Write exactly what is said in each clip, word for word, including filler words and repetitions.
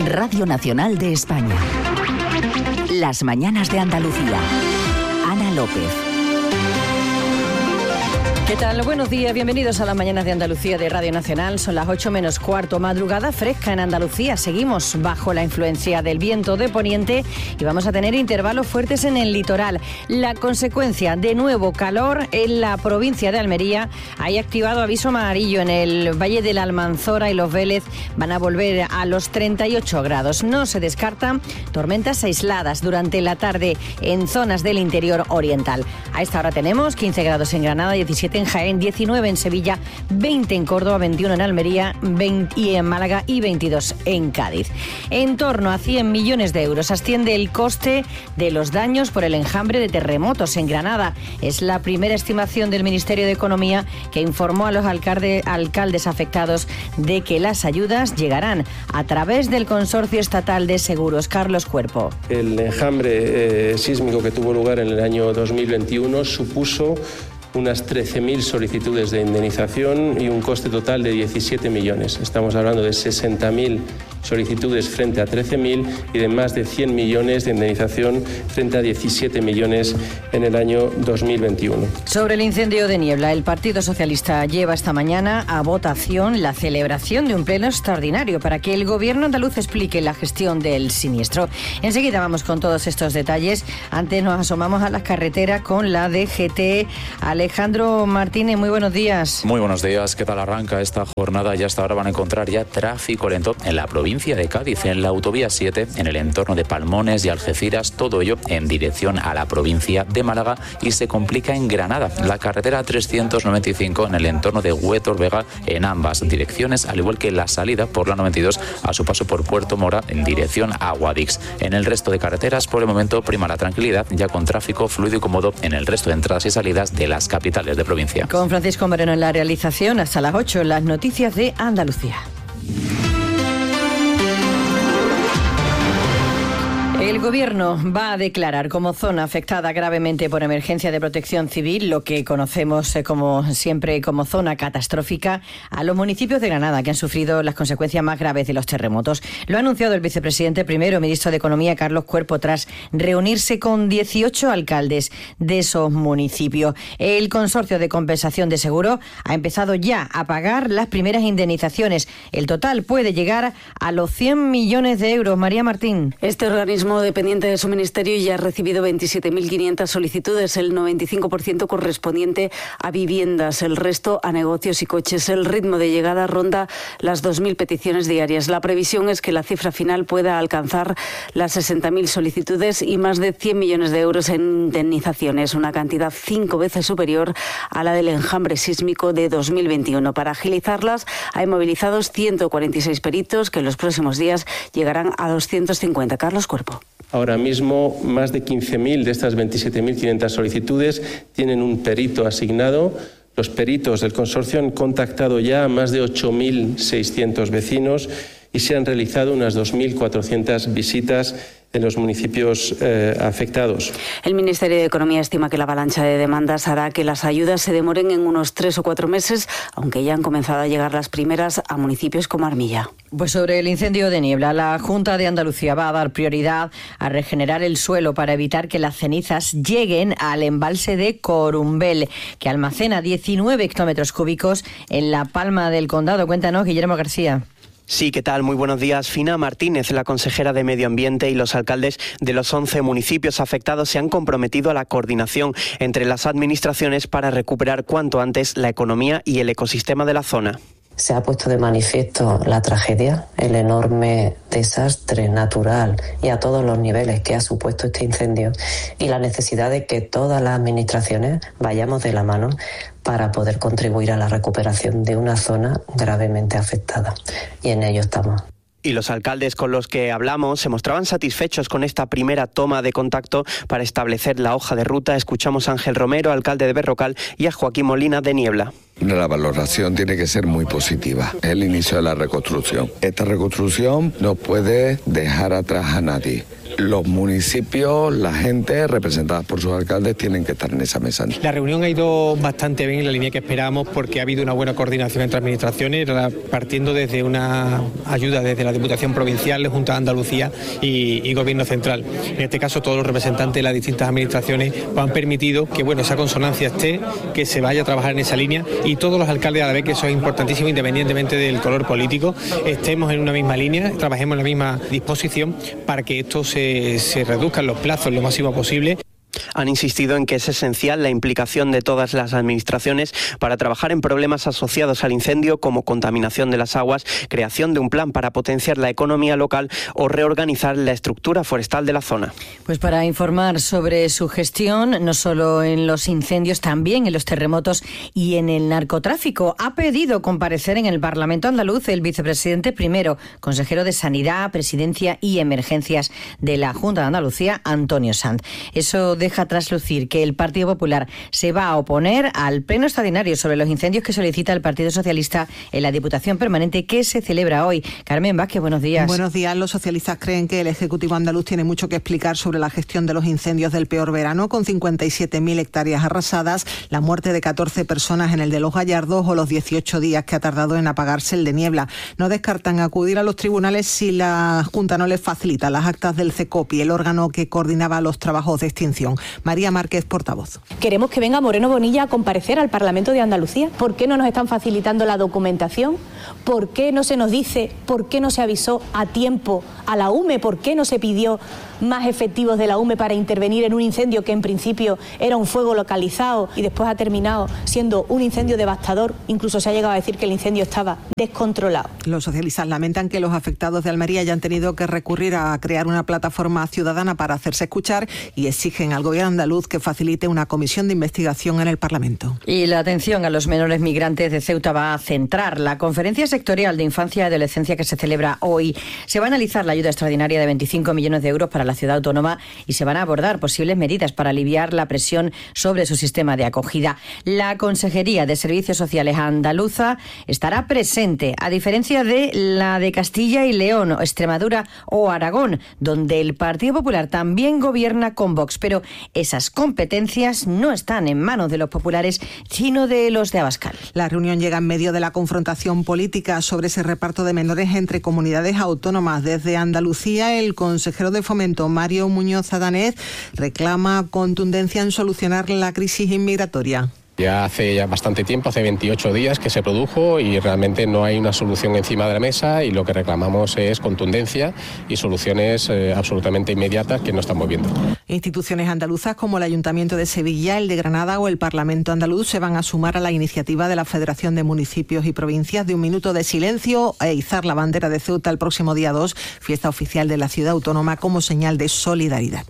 Radio Nacional de España. Las mañanas de Andalucía. Ana López. ¿Qué tal? Buenos días, bienvenidos a las mañanas de Andalucía de Radio Nacional. Son las ocho menos cuarto, madrugada fresca en Andalucía. Seguimos bajo la influencia del viento de poniente y vamos a tener intervalos fuertes en el litoral. La consecuencia, de nuevo calor en la provincia de Almería. Hay activado aviso amarillo en el Valle de la Almanzora y Los Vélez. Van a volver a los treinta y ocho grados. No se descartan tormentas aisladas durante la tarde en zonas del interior oriental. A esta hora tenemos quince grados en Granada, diecisiete en Jaén, diecinueve en Sevilla, veinte en Córdoba, veintiuno en Almería, veinte y en Málaga y veintidós en Cádiz. En torno a cien millones de euros asciende el coste de los daños por el enjambre de terremotos en Granada. Es la primera estimación del Ministerio de Economía, que informó a los alcalde, alcaldes afectados de que las ayudas llegarán a través del Consorcio Estatal de Seguros. Carlos Cuerpo. El enjambre eh, sísmico que tuvo lugar en el año dos mil veintiuno supuso unas trece mil solicitudes de indemnización y un coste total de diecisiete millones. Estamos hablando de sesenta mil solicitudes frente a trece mil y de más de cien millones de indemnización frente a diecisiete millones en el año dos mil veintiuno. Sobre el incendio de Niebla, el Partido Socialista lleva esta mañana a votación la celebración de un pleno extraordinario para que el Gobierno andaluz explique la gestión del siniestro. Enseguida vamos con todos estos detalles. Antes nos asomamos a las carreteras con la D G T. Alejandro Martínez, muy buenos días. Muy buenos días. ¿Qué tal arranca esta jornada? Ya hasta ahora van a encontrar ya tráfico lento en la provincia de Cádiz, en la autovía siete, en el entorno de Palmones y Algeciras, todo ello en dirección a la provincia de Málaga, y se complica en Granada, la carretera trescientos noventa y cinco en el entorno de Huétor Vega en ambas direcciones, al igual que la salida por la noventa y dos a su paso por Puerto Mora en dirección a Guadix. En el resto de carreteras, por el momento, prima la tranquilidad, ya con tráfico fluido y cómodo en el resto de entradas y salidas de las capitales de provincia. Con Francisco Moreno en la realización, hasta las ocho, las noticias de Andalucía. El Gobierno va a declarar como zona afectada gravemente por emergencia de protección civil, lo que conocemos como siempre como zona catastrófica, a los municipios de Granada que han sufrido las consecuencias más graves de los terremotos. Lo ha anunciado el vicepresidente primero, ministro de Economía, Carlos Cuerpo, tras reunirse con dieciocho alcaldes de esos municipios. El Consorcio de Compensación de Seguro ha empezado ya a pagar las primeras indemnizaciones. El total puede llegar a los cien millones de euros. María Martín. Este organismo dependiente de su ministerio ya ha recibido veintisiete mil quinientas solicitudes, el noventa y cinco por ciento correspondiente a viviendas, el resto a negocios y coches. El ritmo de llegada ronda las dos mil peticiones diarias. La previsión es que la cifra final pueda alcanzar las sesenta mil solicitudes y más de cien millones de euros en indemnizaciones, una cantidad cinco veces superior a la del enjambre sísmico de dos mil veintiuno. Para agilizarlas, hay movilizados ciento cuarenta y seis peritos que en los próximos días llegarán a doscientos cincuenta. Carlos Cuerpo. Ahora mismo, más de quince mil de estas veintisiete mil quinientas solicitudes tienen un perito asignado. Los peritos del consorcio han contactado ya a más de ocho mil seiscientos vecinos y se han realizado unas dos mil cuatrocientas visitas en los municipios eh, afectados. El Ministerio de Economía estima que la avalancha de demandas hará que las ayudas se demoren en unos tres o cuatro meses, aunque ya han comenzado a llegar las primeras a municipios como Armilla. Pues sobre el incendio de Niebla, la Junta de Andalucía va a dar prioridad a regenerar el suelo para evitar que las cenizas lleguen al embalse de Corumbel, que almacena diecinueve hectómetros cúbicos en La Palma del Condado. Cuéntanos, Guillermo García. Sí, ¿qué tal? Muy buenos días. Fina Martínez, la consejera de Medio Ambiente, y los alcaldes de los once municipios afectados se han comprometido a la coordinación entre las administraciones para recuperar cuanto antes la economía y el ecosistema de la zona. Se ha puesto de manifiesto la tragedia, el enorme desastre natural y a todos los niveles que ha supuesto este incendio, y la necesidad de que todas las administraciones vayamos de la mano para poder contribuir a la recuperación de una zona gravemente afectada. Y en ello estamos. Y los alcaldes con los que hablamos se mostraban satisfechos con esta primera toma de contacto para establecer la hoja de ruta. Escuchamos a Ángel Romero, alcalde de Berrocal, y a Joaquín Molina, de Niebla. La valoración tiene que ser muy positiva. Es el inicio de la reconstrucción. Esta reconstrucción no puede dejar atrás a nadie. los municipios, la gente, representadas por sus alcaldes, tienen que estar en esa mesa. La reunión ha ido bastante bien en la línea que esperábamos porque ha habido una buena coordinación entre administraciones, partiendo desde una ayuda desde la Diputación Provincial, Junta de Andalucía y, y Gobierno Central. En este caso, todos los representantes de las distintas administraciones han permitido que bueno, esa consonancia esté, que se vaya a trabajar en esa línea y todos los alcaldes, a la vez que eso es importantísimo, independientemente del color político, estemos en una misma línea, trabajemos en la misma disposición para que esto se, se reduzcan los plazos lo máximo posible. Han insistido en que es esencial la implicación de todas las administraciones para trabajar en problemas asociados al incendio como contaminación de las aguas, creación de un plan para potenciar la economía local o reorganizar la estructura forestal de la zona. Pues para informar sobre su gestión, no solo en los incendios, también en los terremotos y en el narcotráfico, ha pedido comparecer en el Parlamento andaluz el vicepresidente primero, consejero de Sanidad, Presidencia y Emergencias de la Junta de Andalucía, Antonio Sanz. Eso deja traslucir que el Partido Popular se va a oponer al pleno extraordinario sobre los incendios que solicita el Partido Socialista en la Diputación Permanente que se celebra hoy. Carmen Vázquez, buenos días. Buenos días. Los socialistas creen que el Ejecutivo andaluz tiene mucho que explicar sobre la gestión de los incendios del peor verano, con cincuenta y siete mil hectáreas arrasadas, la muerte de catorce personas en el de Los Gallardos o los dieciocho días que ha tardado en apagarse el de Niebla. No descartan acudir a los tribunales si la Junta no les facilita las actas del CECOPI, el órgano que coordinaba los trabajos de extinción. María Márquez, portavoz. Queremos que venga Moreno Bonilla a comparecer al Parlamento de Andalucía. ¿Por qué no nos están facilitando la documentación? ¿Por qué no se nos dice, por qué no se avisó a tiempo a la U M E? ¿Por qué no se pidió más efectivos de la U M E para intervenir en un incendio que en principio era un fuego localizado y después ha terminado siendo un incendio devastador? Incluso se ha llegado a decir que el incendio estaba descontrolado. Los socialistas lamentan que los afectados de Almería hayan tenido que recurrir a crear una plataforma ciudadana para hacerse escuchar y exigen al Gobierno andaluz que facilite una comisión de investigación en el Parlamento. Y la atención a los menores migrantes de Ceuta va a centrar la conferencia sectorial de infancia y adolescencia que se celebra hoy. Se va a analizar la ayuda extraordinaria de veinticinco millones de euros para la ciudad autónoma y se van a abordar posibles medidas para aliviar la presión sobre su sistema de acogida. La Consejería de Servicios Sociales andaluza estará presente, a diferencia de la de Castilla y León, Extremadura o Aragón, donde el Partido Popular también gobierna con Vox, pero esas competencias no están en manos de los populares, sino de los de Abascal. La reunión llega en medio de la confrontación política sobre ese reparto de menores entre comunidades autónomas. Desde Andalucía, el consejero de Fomento, Mario Muñoz Adanez, reclama contundencia en solucionar la crisis inmigratoria. Ya hace ya bastante tiempo, hace veintiocho días que se produjo y realmente no hay una solución encima de la mesa y lo que reclamamos es contundencia y soluciones eh, absolutamente inmediatas que no estamos viendo. Instituciones andaluzas como el Ayuntamiento de Sevilla, el de Granada o el Parlamento andaluz se van a sumar a la iniciativa de la Federación de Municipios y Provincias de un minuto de silencio e izar la bandera de Ceuta el próximo día dos, fiesta oficial de la ciudad autónoma, como señal de solidaridad.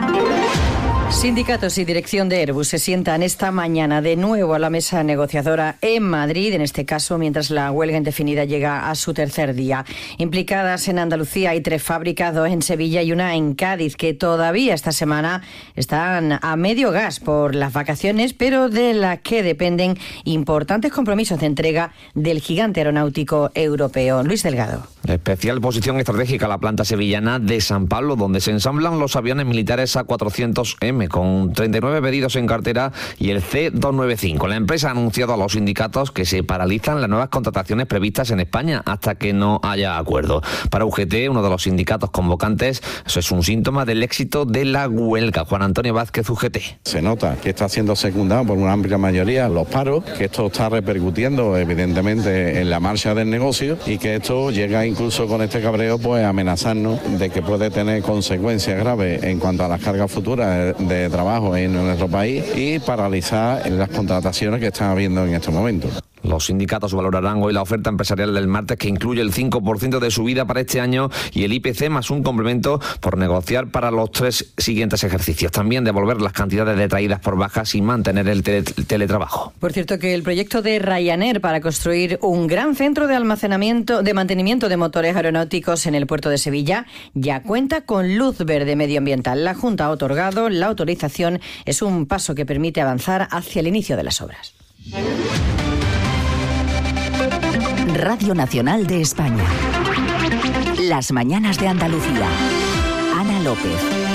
Sindicatos y dirección de Airbus se sientan esta mañana de nuevo a la mesa negociadora en Madrid, en este caso mientras la huelga indefinida llega a su tercer día. Implicadas en Andalucía hay tres fábricas, dos en Sevilla y una en Cádiz, que todavía esta semana están a medio gas por las vacaciones, pero de las que dependen importantes compromisos de entrega del gigante aeronáutico europeo. Luis Delgado. Especial posición estratégica la planta sevillana de San Pablo, donde se ensamblan los aviones militares A cuatrocientos eme, con treinta y nueve pedidos en cartera, y el C doscientos noventa y cinco. La empresa ha anunciado a los sindicatos que se paralizan las nuevas contrataciones previstas en España hasta que no haya acuerdo. Para U G T, uno de los sindicatos convocantes, eso es un síntoma del éxito de la huelga. Juan Antonio Vázquez, U G T. Se nota que está siendo secundado por una amplia mayoría los paros, que esto está repercutiendo evidentemente en la marcha del negocio y que esto llega incluso con este cabreo pues a amenazarnos de que puede tener consecuencias graves en cuanto a las cargas futuras de trabajo en nuestro país y paralizar las contrataciones que están habiendo en estos momentos. Los sindicatos valorarán hoy la oferta empresarial del martes, que incluye el cinco por ciento de subida para este año y el I P C más un complemento por negociar para los tres siguientes ejercicios. También devolver las cantidades detraídas por bajas y mantener el, tele, el teletrabajo. Por cierto, que el proyecto de Ryanair para construir un gran centro de almacenamiento, de mantenimiento de motores aeronáuticos en el puerto de Sevilla ya cuenta con luz verde medioambiental. La Junta ha otorgado la autorización. Es un paso que permite avanzar hacia el inicio de las obras. Radio Nacional de España. Las mañanas de Andalucía. Ana López.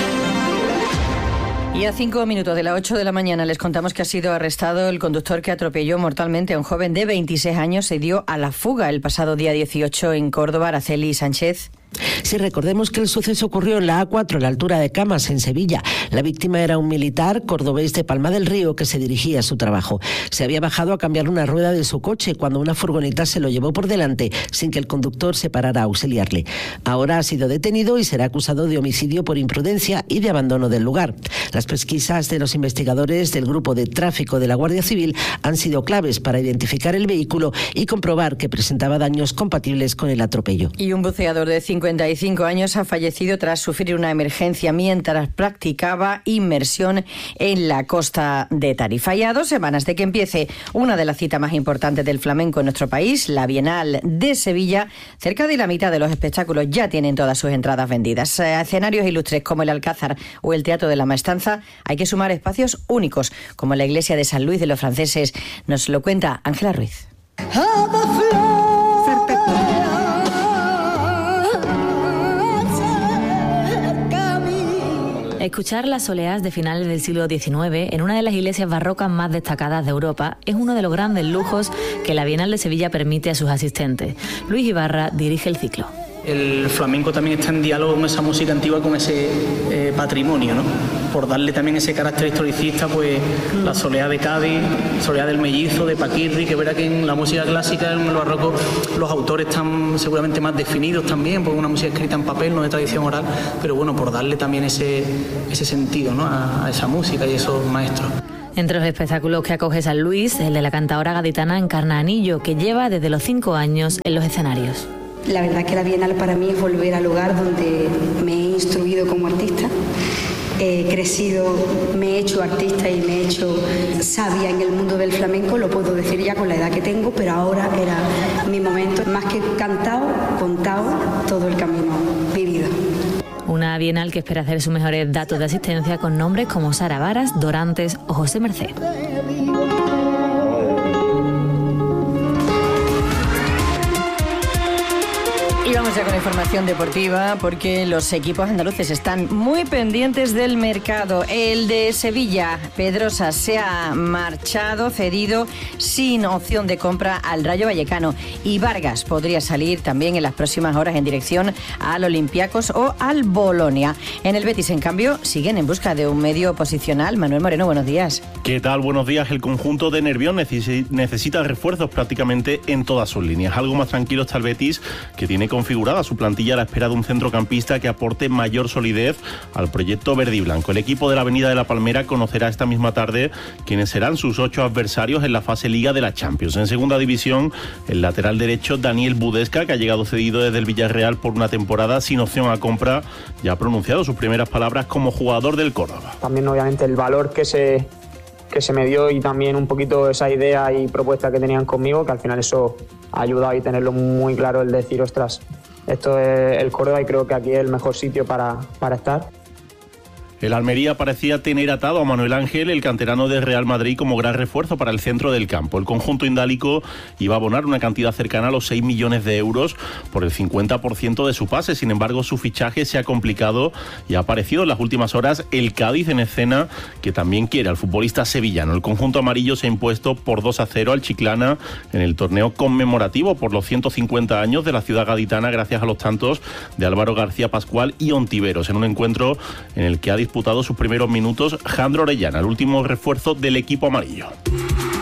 Y a cinco minutos de las ocho de la mañana les contamos que ha sido arrestado el conductor que atropelló mortalmente a un joven de veintiséis años. Se dio a la fuga el pasado día dieciocho en Córdoba. Araceli Sánchez. Sí, recordemos que el suceso ocurrió en la A cuatro, a la altura de Camas, en Sevilla. La víctima era un militar cordobés de Palma del Río que se dirigía a su trabajo. Se había bajado a cambiar una rueda de su coche cuando una furgoneta se lo llevó por delante sin que el conductor se parara a auxiliarle. Ahora ha sido detenido y será acusado de homicidio por imprudencia y de abandono del lugar. Las pesquisas de los investigadores del Grupo de Tráfico de la Guardia Civil han sido claves para identificar el vehículo y comprobar que presentaba daños compatibles con el atropello. Y un buceador de cincuenta y cinco años ha fallecido tras sufrir una emergencia mientras practicaba inmersión en la costa de Tarifa. Y a dos semanas de que empiece una de las citas más importantes del flamenco en nuestro país, la Bienal de Sevilla, cerca de la mitad de los espectáculos ya tienen todas sus entradas vendidas. A escenarios ilustres como el Alcázar o el Teatro de la Maestranza hay que sumar espacios únicos, como la iglesia de San Luis de los Franceses. Nos lo cuenta Ángela Ruiz. Escuchar las soleás de finales del siglo diecinueve en una de las iglesias barrocas más destacadas de Europa es uno de los grandes lujos que la Bienal de Sevilla permite a sus asistentes. Luis Ibarra dirige el ciclo. El flamenco también está en diálogo con esa música antigua, con ese eh, patrimonio, ¿no? Por darle también ese carácter historicista, pues la soleá de Cádiz, soleá del Mellizo, de Paquirri, que verá que en la música clásica, en el barroco, los autores están seguramente más definidos también, porque es una música escrita en papel, no de tradición oral, pero bueno, por darle también ese, ese sentido, ¿no? a, a esa música y esos maestros. Entre los espectáculos que acoge San Luis, el de la cantadora gaditana Encarna Anillo, que lleva desde los cinco años en los escenarios. La verdad que la Bienal para mí es volver al lugar donde me he instruido como artista, he crecido, me he hecho artista y me he hecho sabia en el mundo del flamenco, lo puedo decir ya con la edad que tengo, pero ahora era mi momento, más que cantado, contado todo el camino vivido. Una Bienal que espera hacer sus mejores datos de asistencia con nombres como Sara Varas, Dorantes o José Merced. Y vamos ya con la información deportiva, porque los equipos andaluces están muy pendientes del mercado. El de Sevilla, Pedrosa, se ha marchado, cedido, sin opción de compra al Rayo Vallecano. Y Vargas podría salir también en las próximas horas en dirección al Olympiacos o al Bolonia. En el Betis, en cambio, siguen en busca de un medio posicional. Manuel Moreno, buenos días. ¿Qué tal? Buenos días. El conjunto de Nervión necesita refuerzos prácticamente en todas sus líneas. Algo más tranquilo está el Betis, que tiene configurada su plantilla a la espera de un centrocampista que aporte mayor solidez al proyecto verde y blanco. El equipo de la Avenida de la Palmera conocerá esta misma tarde quiénes serán sus ocho adversarios en la fase Liga de la Champions. En segunda división, el lateral derecho Daniel Budesca, que ha llegado cedido desde el Villarreal por una temporada sin opción a compra, ya ha pronunciado sus primeras palabras como jugador del Córdoba. También obviamente el valor que se que se me dio y también un poquito esa idea y propuesta que tenían conmigo, que al final eso ha ayudado y tenerlo muy claro, el decir, ostras, esto es el Córdoba y creo que aquí es el mejor sitio para, para estar. El Almería parecía tener atado a Manuel Ángel, el canterano del Real Madrid, como gran refuerzo para el centro del campo. El conjunto indálico iba a abonar una cantidad cercana a los seis millones de euros por el cincuenta por ciento de su pase. Sin embargo, su fichaje se ha complicado y ha aparecido en las últimas horas el Cádiz en escena, que también quiere al futbolista sevillano. El conjunto amarillo se ha impuesto por dos a cero al Chiclana en el torneo conmemorativo por los ciento cincuenta años de la ciudad gaditana, gracias a los tantos de Álvaro García Pascual y Ontiveros, en un encuentro en el que ha disputado sus primeros minutos Jandro Orellana, el último refuerzo del equipo amarillo.